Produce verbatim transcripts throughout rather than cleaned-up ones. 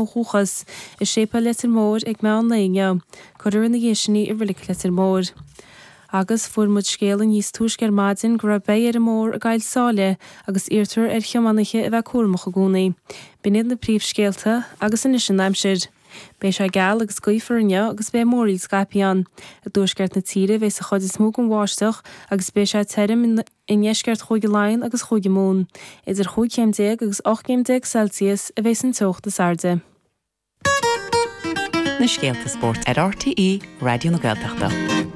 nó chuchas is sépa letar mór ag meán léine, chuir na ggéisinaí i bhric letar mór. Agus fuair muid scéal níos túiscear maidin go raibh bé ar mór a gail sáile agus irtar ar cheamannaiche a bheith cuairmach a gúnaí. Bíad na príomh scéalta agus in sin aimsir. Bé sé geall agus goifarne agus bé mórí scapián. A dúisceart na tíre bheits a chud is smó an bháisteach agus bé sé teirm in inesceart chuige láin agus chuige mún. Idir chuig céimdéag agus ocht céimdéag Celsius a bheits an tocht is airde. Na scéalta sport ar R T E Radio na Gaeltachta.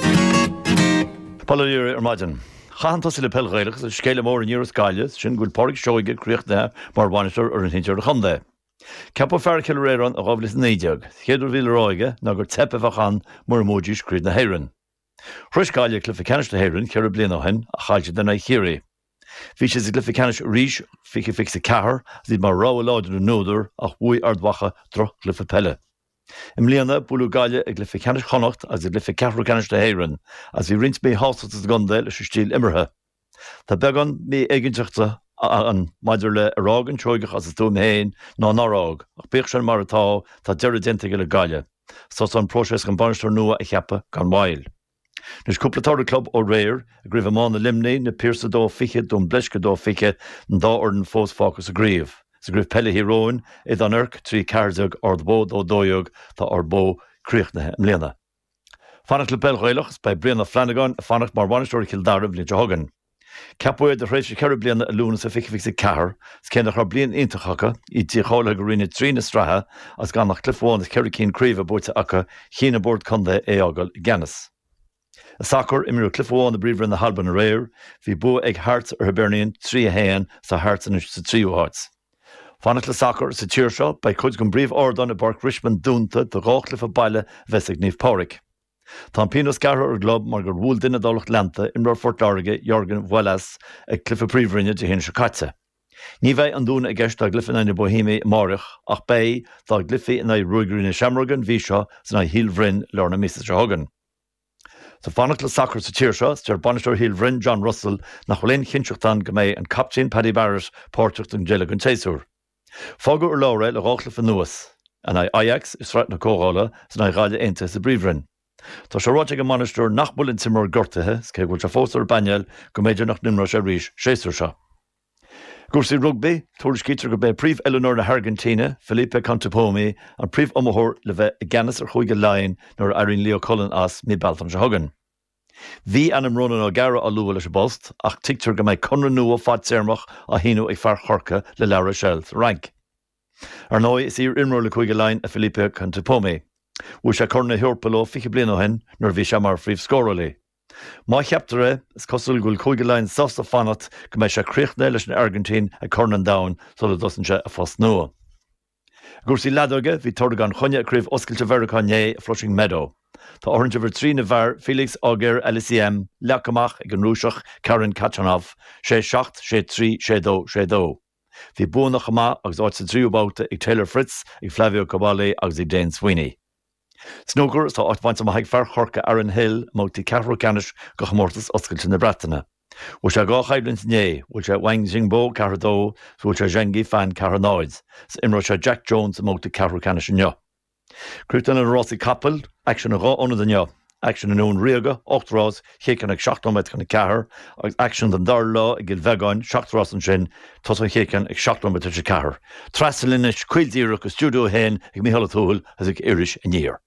Palaiúir ar maidin. Chahantas le pelgréileach a scéile mór in Euros Gailes sin gúil páric seoige críocht na mar bhainisteir ar an hintear a chundé. Ceapó fear ciléran a ghablis néideag, chéidir bhíle ráige ná gur tepa bhachan mar módís críd na héireann. Chris Gaile glyfa canis na héireann ceir blian á hin a chailte den é chéirí. Bhí sé glyfa canis ríis fiche fixe cethar dí mar rá láidir an nóidir ach bhuaí ardhacha troch glyfa pelle. Im líana búlú Gaile ag glyfa canis chonacht as i glyfa cethar canis na héireann as bhí rint mé hásat is gandé leis stíl imirthe. Tá began mé éigeanteachta an maidir le arágan troigech as is dúm héin ná nárág, ach bích sin mar atá tá deire dinta go le Gaile, sás an próses an banisteir nua a cheappa gan mhail. Nus cúplatáir club ó réir a gríomh amán na limnaí na pírsa dó fiche dún bleisce dó fiche an dá ordan fós fácas a gríomh. Sa gríomh pelle híróin iad an irc trí cairdeag ard bód ó dóiog tá ard bó críochnathe im léana. Fannacht le belghaileachs bei Brianna Flanagan a fannacht mar banisteir Kildaribh le Johagan. Ceapúir de rééis ceir blianana a lúna sa fiche fixe cethar, céannach ar blian intachacha í tíála go rinne trína strathe as gan nach clifháin is ceir cín críomh buirte acha chéana bord chunda é ágal Genis. A sacr imir clifháin na bríomhar na halban a réir, hí bu ag hart ar Hibernian trí a héan sa hartsan sa tríú harts. Fannacht le sacr sa tíir seo bei chuid gon bríomh ordan a Bark Richmond dúnta do gáchlifa baile vesig níomh páric. Tá Pinos Garra ar glob mar gur bhúil duine dálacht lenta imrar fortárige Jorgen Wallace ag clifa príomhrinne de hin se caite. Ní bheith an dúna a gceist a glyfa na Bohími Marich ach bé tá glyfi na ruigrúna Shamrogan bhí seo san na Hílbhrin learna Missus Hagan. Sa fannacht le sacr sa tíir seo steir banisteir Hílbhrin John Russell nach chulín chinseachtain go méid an captain Paddy Barrett páirteach an Gaeilge an téasúr. Fágu ar lára le gáchlifa nuas, an Ajax is reit na cógála san na Gaile Aonta sa bríomhrin. Tá sé ráide go manisteir nach bulin timor gortathe, cé bhfuil se fóstar bainneal go méidir nach nimra sé ríis séasúr seo. Gúrsaí rugby, tuairiscítear go bheith príomh Eleanor na Argentina, Felipe Contepomi, an príomh amthóir le bheith i gceannas ar chuige láin nar airíonn Leo Cullen as mí Balfan se Hagan. Bhí anam rónan á gara á luail leis bost, ach tictar go méid conra nua fad séirmach a híú ag fear chorca le leabhar seilth rank. Ar nói is ír imreoir le chuige láin a Felipe Contepomi. Bhú sé corna heorpa fiche blian ó hen nar bhí sé mar phríomh scóralaí. Má cheaptar is cosúil gúil chuige láin sásta fanat go méid sé críochna leis na Argentín a cornan dain sola dosan sé a fós nua. Gúrsaí leadóige bhí tordagan chunne a críomh oscailte Veracánné a Flushing Meadow. Tá orinthe bhar trí na bhar Felix Auger L C M leacamach ag an rúiseach Karen Kachanov sé seacht sé trí sé dó sé dó. Bhí buanach amach agus áit sa tríúbáta ag Taylor Fritz ag Flavio Cavalli agus ag Dane Sweeney. Snooker tá áit baint am haig fear chorca Aaron Hill mógtí ceathrú canis go chmórtas oscailte na Bretainna. Bhfuil sé gá chaidlint né, bhfuil sé Wang Jingbo ceathrú dó, bhfuil sé Zhengi Fan ceathrú náid, sa imreoir sé Jack Jones mógtí ceathrú canis neo. Cruútain an Rossi Capel, action a rá ónad neo, action an ón riaga, ocht rás, chécan ag seachtóid chun cethir, agus action den dar lá ag gil bhegáin, seacht rás an sin, tos an chécan ag seachtóid se cethir. Trasalínis cuiltíireach go stúdú héin ag Micheál Tuathúil as ag iris a níor.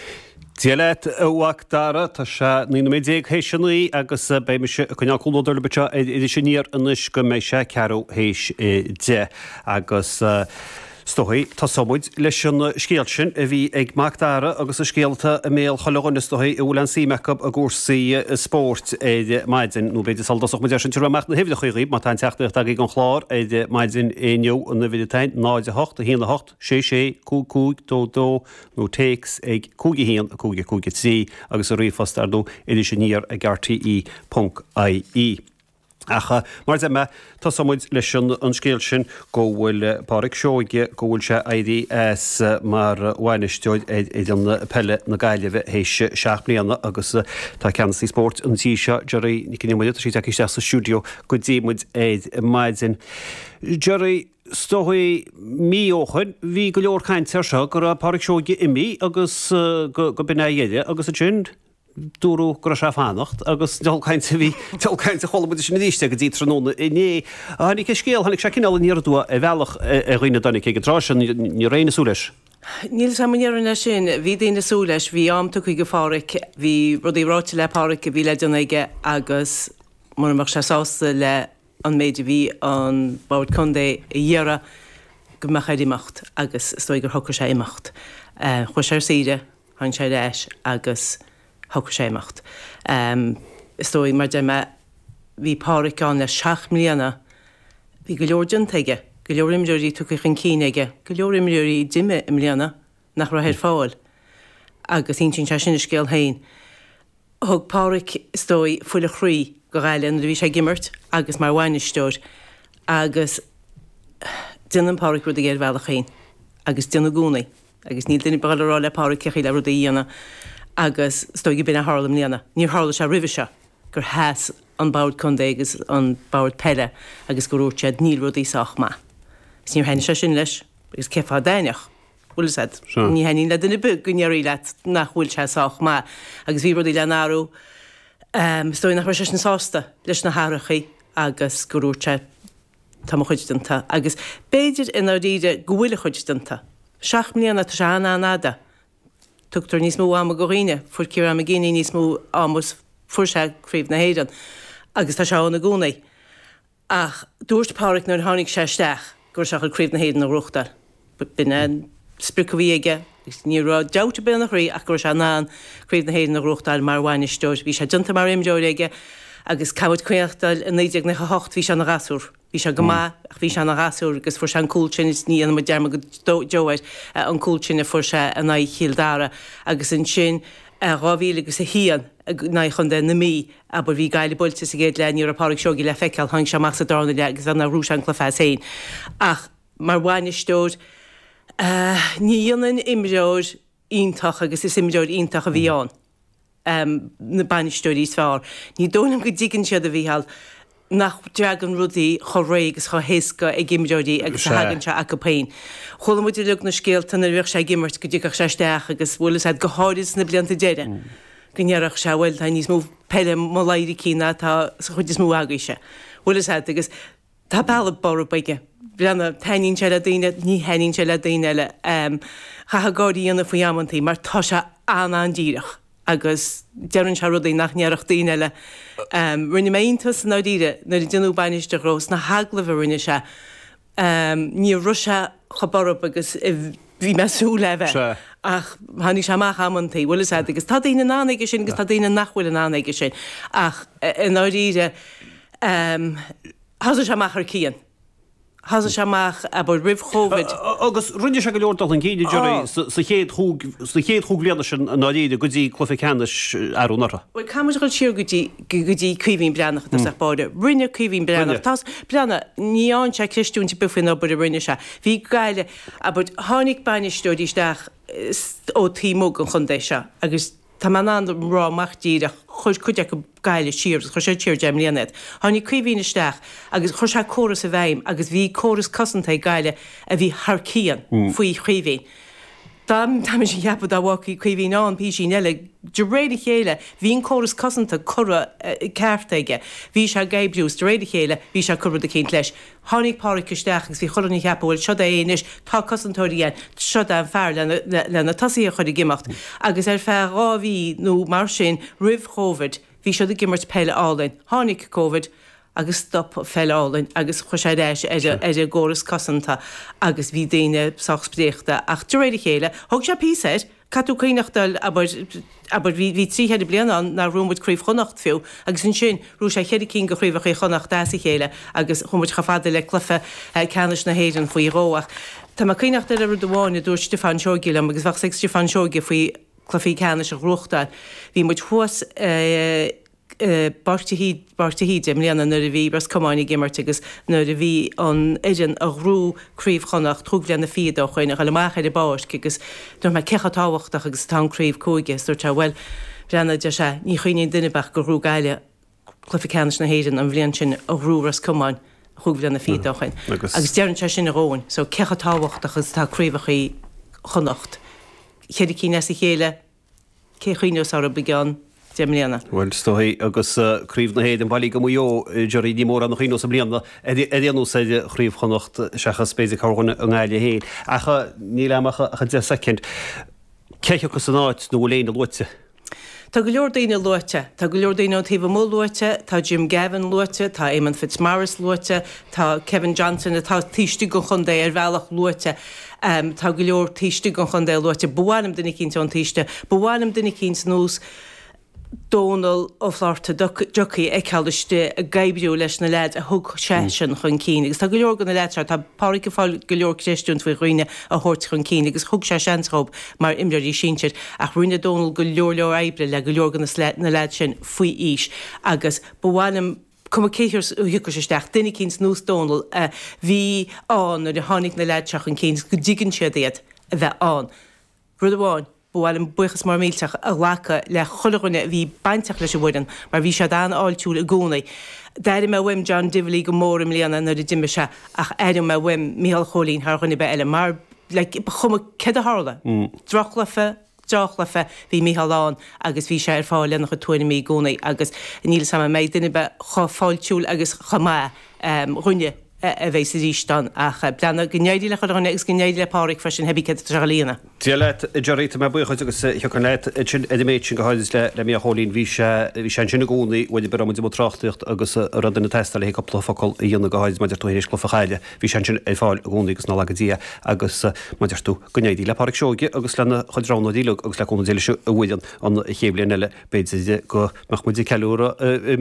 Dialet uach dara tá se ní méid hééis sinnaí agus bé chuneúlóidir le bete idir sin níor inis go méid se ceú hééis de agus Stohi, tá somúid leis sin scéalt sin a bhí ag macdára agus a scéalta a méal chalagan stohi i bhfuil an símecab a gúrsaí sport é maidin nó beidir saldaach muidir sin tuach na hefide chuí má tá teachtaach ag an chlár é maidin éo an na viditain náide hocht a híana hocht sé sé cú cúig dó dó nó takes ag cúgi hían a cúgi cúgi sí agus a riomfast ar dó idir sin níor ag R T E dot I E. Acha, mar me tá samúid leis sin an scéal sin go bhfuil páric seoige go bhfuil se éí as mar bhainisteoid é an pelle na gaiileh hééis seaach blianana agus tá ceansaí sport an tí seo Jerry ní cinine muid sí take sa stúdio go dtímuid éid maidin. Jerry, Stohui mí óchain, hí go leor caiintear seo gur a páric seogi imi agus go bina dhéide agus a tún dúrú go se fánacht agus deolcainte bhí deolcainte cholamid sin díiste go dtí tróna iné. Hannig scéal hannig se cinál níardú a bhealach a roioine donna ché go rá ní réine sú leis. Níl samíarna sin bhí daine sú leis bhí amta chuig go fáric hí rudí ráte le páric a bhí le donnaige agus mar mar se sásta le an méidir bhí an báid chundé i dhéara go mechaid imacht agus stoi gur thucha sé imacht. Chu sé siide hain sé leis agus thucha sé imacht. Stoi mar de me bhí páric an le seach mlíana bhí go leor diontaige. Go leor imreirí tu chun cíneige, go leor imreirí diime im mlíana nach ra héir fáil agus intin se sin scéal hain. Thug páric stoi fuile chrí go gaiile bhí sé gimmert agus mar bhhaineisteir agus duan páric rud a ggéir bhealach chéin agus duanna gúnaí agus níl duine bailrá le páric cechi le rud a dhéana agus stoi go bina hálam líana. Níor hála se rih se gur heas an báid chundé agus an báid peile agus go rúirtead níl rud ísach má. Níor haine se sin leis agus ceá daineach bhfuil said. Ní haín le duna bu go nearí le nach bhfuil se sách má agus bhí rudí le náú stoi nach se sin sásta leis na hárachaí agus go rúirte tá chuidanta agus béidir in áíide gohfuile chuidanta. Seach mlíana tá se anna náda. Tugtar níos mó am goghine fur cíar am ggéine níos mó ámas fur se críomh na héan agus tá se na gúnaí. Ach dúirt páric nuair tháinig sé steach gur seach críomh na héan na ruchttar. Bine spricahíige nírá deouta be nach raí ach gur se ná críomh na héan na ruchttar mar bhhaineisteir. Bhí sé dunta mar imdeoige agus cabhad chuochttal in néideag na hocht bhí se na gasúr. Bhí se go má ach bhí se na gasúr agus fu se an cúltin is ní an dearrma go deoid an cúltinna fu se a na chiildára agus in sin ráhíle agus a hían na chun den na mí a bur bhí gaiile bulte sa géad le níor a páric seogi le feiceil hang se meach sa dána le agus an na rús an clefá féin. Ach mar bhhaineisteir ní dionan imreoir ítach agus is imreoir ítach a bhíán na banistúirí fearr. Ní dónam go dtígann siad a bhíhall nach deagan rudaí cho réigus cho héasca ag gimreirí agus hagann se a go péin. Chola muidir le na scéalta na bhíoh sé gimmart go dtíach seisteach agus bhfuil sé go háiris na blianta deire. Gnearach se bhfuil tá níos mó peile má leirí cína tá chuid is mó agaise. Bhfuil sé agus tá bailla bar baige. Brenna taín se le daine ní heín se le daine le chatha gáíanana faoi ammantaí mar tá se anna an díireach. agus dearann se rudaí nach nearach daine le. Rinne méontas ná díide na duú bainisteach rós na haglah rinne se ní ruise chabarb agus bhí meú le bheith ach hanig se amach ammantaí bhfuil sé agus tá daine náige sin agus tá daine nachhfuil náige sin ach in áíide has se amachar cían. Has se amach a bud rih chovid. Agus runne se go leortal an cíide deir sa chéad chuúgléana sin náíide go dtí cluficeannis arúnara. Bhil camar go tíir gotí go dtí cuihín breannach a báide. Rinne cuihín breannach. Tás breanna níán se cristúnti bufin bud a rinne se. Bhí gaile a bud tháinig bainisteúisteach ó tímó an chundéis se agus tá man an rá machtíide chuir chuide go gaiile sír chu sé tíir deim líanaad. Tháinig cuihín isteach agus chu se choras a bhéim agus bhí choras cosanta gaile a bhí Harcían faoi chuihín. Dám tá sin heappa a bhaí chuhín an pí sin eile de réidir chéile hín choras cosanta chora ceirtaige. Bhí se gaibbrús de réidir chéile bhí se curad a cén leis. Tháinig páric isteach agus bhí choranní heappa bhfuil seo éis tá cosantóiríon seo an fearr lena tasaí a chuir gimacht. Agus ar fear ráhí nó mar sin rih Covid hí seo a gimmart peile álainn. Tháinig Covid agus stop felláin agus chu sé réis ar ggóras cosanta agus bhí daine sachspréachta ach de réidir chéile. Thg se písaid catú chuoinechtal aber bhí tríhead blianán na rúmid críomh chonacht fiú agus in sin rú sé chéidir cín go chríomh é chonacht dá chéile agus chumuid chafada le clufa ceannis na héan faoi róach. Tá má chuoinecht ar doháinna dúir Stefan Seogilam agus bhah sé Stefan Seogi faoi clufií ceannis a ruchta. Bhí muid thuas bartaíide mlíanana nuair a bhí bras cumáinnig gimmart agus nuair a bhí an éidir a rú críomh chonacht trúgleanna fiad ó chuoine chaile maicha de báist agus nuair me cecha táhachtach agus tá críomh cóige dúirt se bhfuil breanna de se ní chuoine duinebach go rú gaile cluficeannis na héidir an bhblionn sin a rú ras cumáin chuúbhlan na fiáchain. Agus dearan te sin aróin, so cecha táhachtachas táríomhachaí chonacht. Chéidir cí nes i chéile cé chuoineos á began déimléana. Well stoí agus críomh na héad an bailí go mó dearí ní mór an chuoine sa blianana éanú sé chríomh chonacht sechas spéidir chuna an gáile héad. Acha ní leamacha a de second. Ceiche go san áit nó léana luite. Tá go leor daoine luite, Tá go leor daoine an taobh mó luite, tá Jim Gavin luite, tá Eamon Fitzmaurice luite, tá Kevin Johnson a tá tíistú go chundé ar bhealach luite. Um, tá go leor tíistú go chundé luite, bhhainm duna cínte an tíiste, bhhainm duna cínte nús Donal ó Florta Ducky ag ceiste a gaibú leis na leid a thug sé sin chun cíine. Agus tá go leor gan na leid tá páric go fáil go leor céistún faoi roioine a thuirt chun cíine, agus thug sé seanrób mar imreirí sinseir ach roioine Donal go leor leor ébre le go leor gan na leid sin faoi ís agus bhhainm cum céir thugur séisteach duine cíns nús Donal a bhí an ar de tháinig na leidseach an cíns go dtígann siad iad a bheith an. Rud amháin bhil an buchas mar míteach a lecha le chulaghine bhí baintach leis bhdan, mar bhí se dána áiltúil a gúnaí. Deir me bhfuim John Divley go mór am líana na diime se ach éidir me bhfuim Mícheál Cholín th chuna be eile mar le chuma ced a hála. Drochlafe, drochlafe bhí Mícheál Lán agus bhí sé ar fáil lenach a tuaine mí gúnaí agus níl sama méid duine be cho fáiltúil agus chamá runne a bheits a rístan ach blana gnéidir le chuine agus gnéidir le páric freisin hebí ce tralína. Tí le dearíta me buchaid agus chuchannéid méid sin go háidir le le Mícheál Cholín bhí bhí sé sinna gúnaí bhfuil ber mu trachtaíocht agus rud na teststal hé plofaáil dhéanana go háid maidir tú hééis clofachaile, bhí sé sin é fáil gúnaí agus ná legadí agus maidir tú gnéidir le páric seoge agus lena chudránna díle agus leúna déile se a bhaidan an chéblion eile béide go meachmuidí ceúra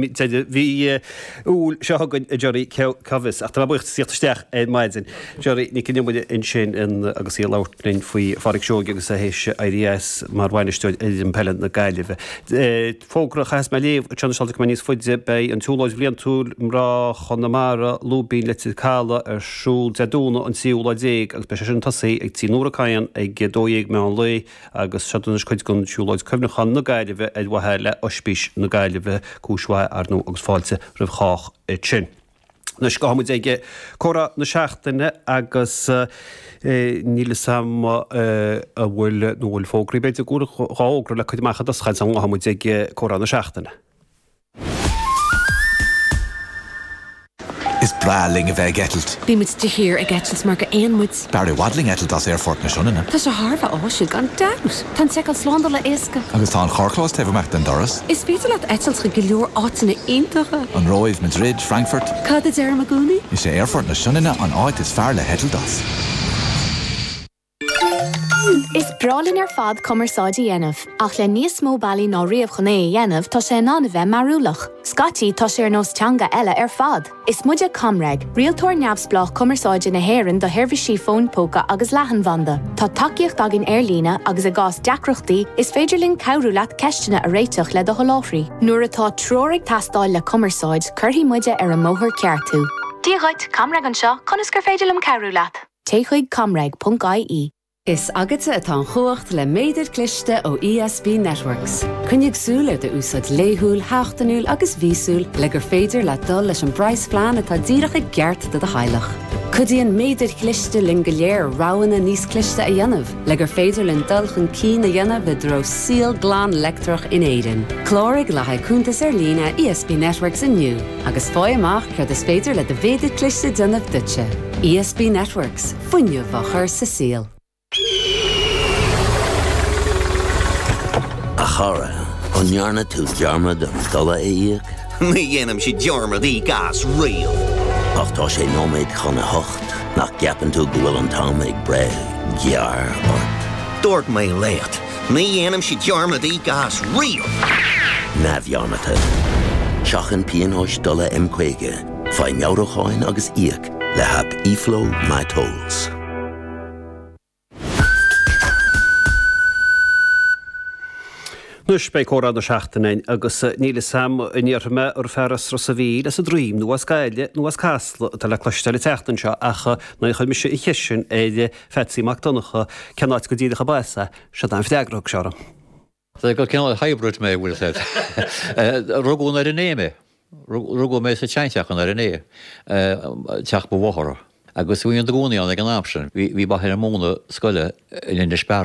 bhí úl segan dearí cehas a bucht sichtsteach é maidin. Jerry ní cinnemuide in sin in agus í láirlinn faoi farric seoge agus a hééis I D S mar bhaineúid an pellan na gaiileh. Fógra chas me léomh teannaáilta go níos fuide bei an túláid bblion túil mrá chunamara lúbín le cála ar siúil deúna an siúla déag agus be sin tasaí ag tí nuairchaan ag dóigh me an lé agus seannas chuid gon siúláid cumnachan na gaiileh ag wathe le ospís na gaiileh cúshaid ar nó agus fáilte rih chách sin. Nus go hamid ige córa na seachtaine agus níle sam a bhfuil nó bhfuil fógraí beidir gúra cháógra le chuid maichad as chaid an hamid ige córa na seachtaine. Is braling a bheith getalt. Bí muid de hir a getalt mar go éonmuid. Barry Wadling etalt as airfort na siúna. Tá sé Harbh áisiú gan daus. Tá seáil slánda le éasca. Agus tá an chorchlás tefhmecht den doras. Is féidir le etalt go leor átainna aontacha. An Roimh, Madrid, Frankfurt. Cad is ar a gúnaí? Is sé airfort na siúna an áit is fearr le hetalt as. Is brálinn ar fad cumarsáidí dhéanamh, ach le níos mó bailí ná riamh chuné dhéanamh tá sé ná a bheith marúlach. Scotí tá sé ar nós teanga eile ar fad. Is muide Comreg, rialtóir neamhsplách cumarsáide na hÉireann do thuirbhísí fónpóca agus leathanbhanda. Tá takeíocht agin airlína agus a gás deacreachtaí is féidirlinn cabhrú leat ceistena a réiteach le do choláthraí. Nuair atá tróraigh tastáil le cumarsáid, chuirtí muide ar an móthir ceartú. Díaghaid Comreg an seo conas gur féidirlim cabhrú leat. Téchuig comreg punt I E. Is agate atá an chuacht le méidir cliste ó E S B Networks. Cunnig súil ar de úsad léthúil, háachtanúil agus vísúil le gur féidir le dul leis an brais flean atá díracha geart de de hailech. Cudíon méidir cliste lin go léir ráhanna níos cliste a dhéanamh, le gur féidir lin dul chun cí na dhéanamh be dro síl glán lectrach in éidir. Clórig le haicúntas ar lína E S B Networks inniu, agus fáil amach chuir is féidir le de bhéidir cliste déanamh dute. E S B Networks, fuinneamh a chur sa síl. A chara, an jarna tú dearmad an dala éiag. Ní dhéanam si dearmad í gas rial. Ach tá sé nóméid chuna hocht, nach ceapan tú gohfuil an tám ag bre, gear ort. Dúirt mé léat, ní dhéanam si dearmad í gas rial. Na bhearnata. Seachan píonóis dala imcuige, fáin meabhracháin agus íag le hab E-Flow My Tolls. Nus bei córa na seachtainin agus níle sam inarme ar ferras ros a bhí as a drím nó as gaile nó as casla tá le cloisteil teachtain seo acha na chuid me se i chisin éide fetsaí macdonacha cenáid go díadacha baisa se an fideagrach seara. Tá go ceanna hybrid mé bhfuil sé. Rugún ar an éime. rugó mé sa teinteachchan ar an é teach bhhara. agus bhíon do gcónaí an ag an ápsin, hí ba ar móna scoile in de spear